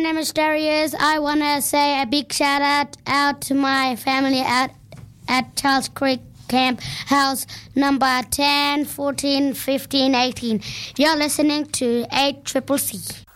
name is Darius. I want to say a big shout out to my family at Charles Creek Camp House number 10, 14, 15, 18. You're listening to 8CCC.